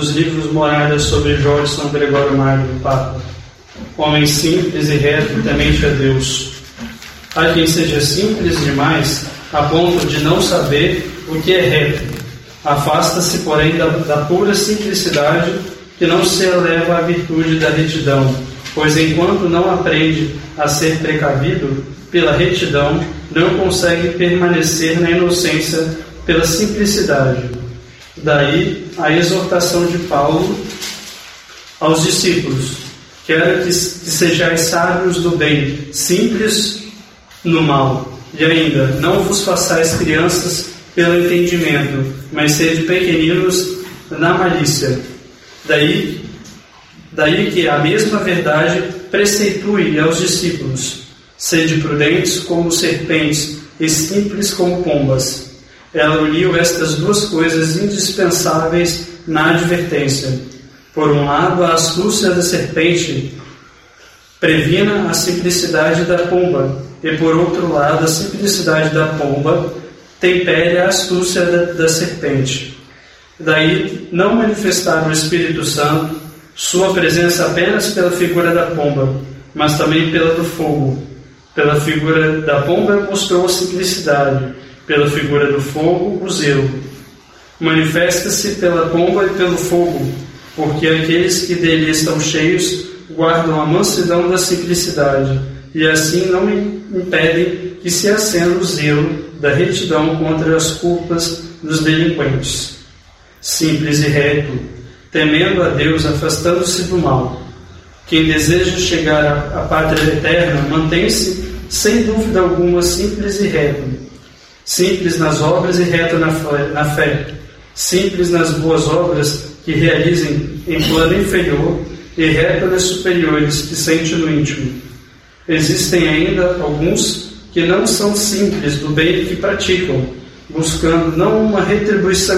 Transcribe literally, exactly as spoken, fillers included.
dos livros morais sobre Jorge São Gregório Magno, Papa. Homem simples e reto, temente a Deus. Há quem seja simples demais, a ponto de não saber o que é reto. Afasta-se, porém, da, da pura simplicidade, que não se eleva à virtude da retidão, pois enquanto não aprende a ser precavido pela retidão, não consegue permanecer na inocência pela simplicidade. Daí a exortação de Paulo aos discípulos: quero que, que sejais sábios do bem, simples no mal, e ainda, não vos façais crianças pelo entendimento, mas sede pequeninos na malícia. Daí, daí que a mesma verdade preceitue aos discípulos: sede prudentes como serpentes e simples como pombas. Ela uniu estas duas coisas indispensáveis na advertência. Por um lado, a astúcia da serpente previna a simplicidade da pomba, e por outro lado, a simplicidade da pomba tempere a astúcia da, da serpente. Daí, não manifestar o Espírito Santo, sua presença apenas pela figura da pomba, mas também pela do fogo. Pela figura da pomba mostrou a simplicidade, pela figura do fogo, o zelo. Manifesta-se pela pomba e pelo fogo, porque aqueles que dele estão cheios guardam a mansidão da simplicidade, e assim não impedem que se acenda o zelo da retidão contra as culpas dos delinquentes. Simples e reto, temendo a Deus, afastando-se do mal. Quem deseja chegar à pátria eterna, mantém-se, sem dúvida alguma, simples e reto. Simples nas obras e reto na fé. Simples nas boas obras que realizem em plano inferior e reto nas superiores que sente no íntimo. Existem ainda alguns que não são simples do bem que praticam, buscando não uma retribuição